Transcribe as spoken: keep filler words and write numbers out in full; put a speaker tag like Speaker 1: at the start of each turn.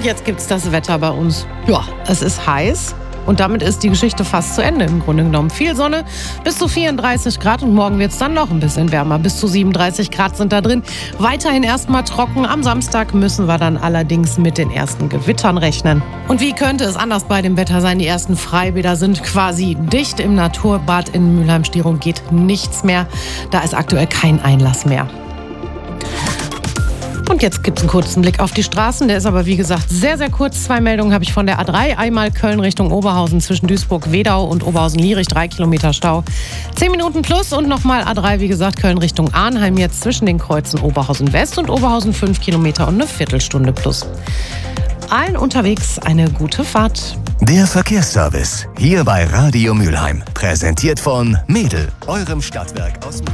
Speaker 1: jetzt gibt's das Wetter bei uns. Ja, es ist heiß. Und damit ist die Geschichte fast zu Ende im Grunde genommen. Viel Sonne, bis zu vierunddreißig Grad und morgen wird es dann noch ein bisschen wärmer. Bis zu siebenunddreißig Grad sind da drin. Weiterhin erstmal trocken. Am Samstag müssen wir dann allerdings mit den ersten Gewittern rechnen. Und wie könnte es anders bei dem Wetter sein? Die ersten Freibäder sind quasi dicht. Im Naturbad in Mülheim-Stierung geht nichts mehr. Da ist aktuell kein Einlass mehr. Und jetzt gibt es einen kurzen Blick auf die Straßen. Der ist aber, wie gesagt, sehr, sehr kurz. Zwei Meldungen habe ich von der A drei. Einmal Köln Richtung Oberhausen zwischen Duisburg-Wedau und Oberhausen-Lierich. Drei Kilometer Stau. Zehn Minuten plus. Und nochmal A drei, wie gesagt, Köln Richtung Arnheim. Jetzt zwischen den Kreuzen Oberhausen West und Oberhausen. Fünf Kilometer und eine Viertelstunde plus. Allen unterwegs eine gute Fahrt.
Speaker 2: Der Verkehrsservice. Hier bei Radio Mülheim. Präsentiert von Mädel, eurem Stadtwerk aus Mülheim.